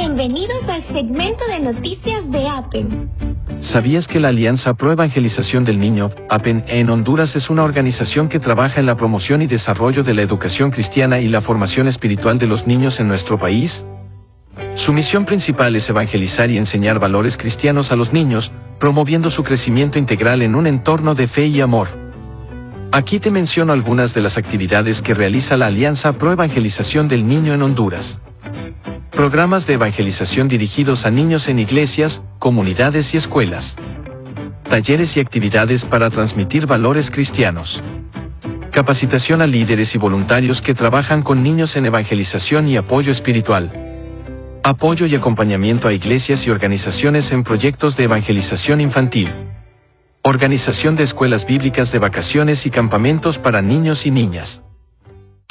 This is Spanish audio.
Bienvenidos al segmento de noticias de APEN. ¿Sabías que la Alianza Pro Evangelización del Niño, APEN, en Honduras es una organización que trabaja en la promoción y desarrollo de la educación cristiana y la formación espiritual de los niños en nuestro país? Su misión principal es evangelizar y enseñar valores cristianos a los niños, promoviendo su crecimiento integral en un entorno de fe y amor. Aquí te menciono algunas de las actividades que realiza la Alianza Pro Evangelización del Niño en Honduras. Programas de evangelización dirigidos a niños en iglesias, comunidades y escuelas. Talleres y actividades para transmitir valores cristianos. Capacitación a líderes y voluntarios que trabajan con niños en evangelización y apoyo espiritual. Apoyo y acompañamiento a iglesias y organizaciones en proyectos de evangelización infantil. Organización de escuelas bíblicas de vacaciones y campamentos para niños y niñas.